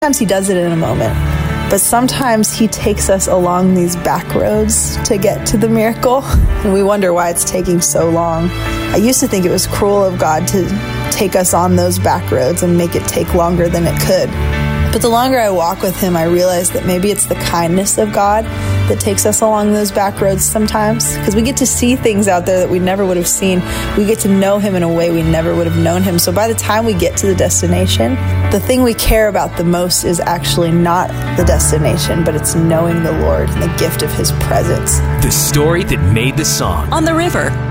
Sometimes he does it in a moment, but sometimes he takes us along these back roads to get to the miracle, and we wonder why it's taking so long. I used to think it was cruel of God to take us on those back roads and make it take longer than it could. But the longer I walk with him, I realize that maybe it's the kindness of God that takes us along those back roads sometimes, because we get to see things out there that we never would have seen. We get to know him in a way we never would have known him. So by the time we get to the destination, the thing we care about the most is actually not the destination, but it's knowing the Lord and the gift of his presence. The story that made the song. On the River